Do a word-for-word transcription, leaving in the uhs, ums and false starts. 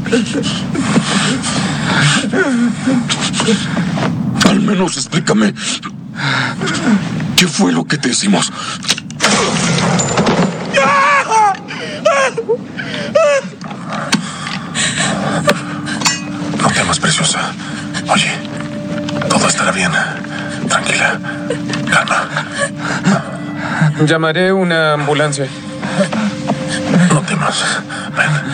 Al menos explícame. ¿Qué fue lo que te hicimos? No temas, preciosa. Oye, todo estará bien. Tranquila. Calma. Llamaré una ambulancia. No temas. Ven.